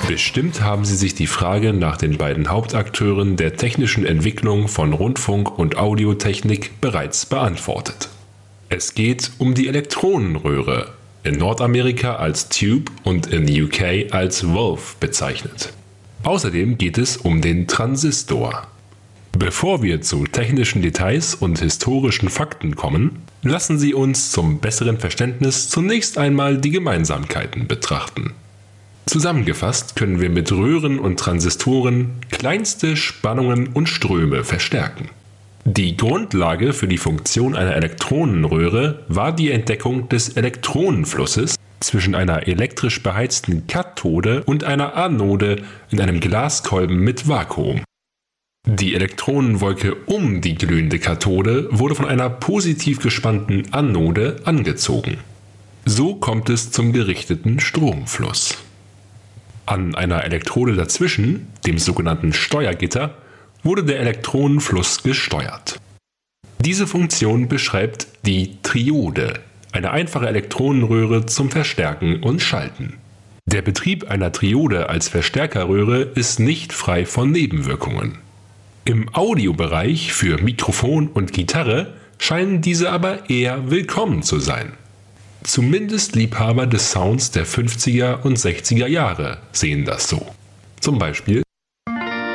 Bestimmt haben Sie sich die Frage nach den beiden Hauptakteuren der technischen Entwicklung von Rundfunk und Audiotechnik bereits beantwortet. Es geht um die Elektronenröhre, in Nordamerika als Tube und in UK als Valve bezeichnet. Außerdem geht es um den Transistor. Bevor wir zu technischen Details und historischen Fakten kommen, lassen Sie uns zum besseren Verständnis zunächst einmal die Gemeinsamkeiten betrachten. Zusammengefasst können wir mit Röhren und Transistoren kleinste Spannungen und Ströme verstärken. Die Grundlage für die Funktion einer Elektronenröhre war die Entdeckung des Elektronenflusses zwischen einer elektrisch beheizten Kathode und einer Anode in einem Glaskolben mit Vakuum. Die Elektronenwolke um die glühende Kathode wurde von einer positiv gespannten Anode angezogen. So kommt es zum gerichteten Stromfluss. An einer Elektrode dazwischen, dem sogenannten Steuergitter, wurde der Elektronenfluss gesteuert. Diese Funktion beschreibt die Triode, eine einfache Elektronenröhre zum Verstärken und Schalten. Der Betrieb einer Triode als Verstärkerröhre ist nicht frei von Nebenwirkungen. Im Audiobereich für Mikrofon und Gitarre scheinen diese aber eher willkommen zu sein. Zumindest Liebhaber des Sounds der 50er und 60er Jahre sehen das so. Zum Beispiel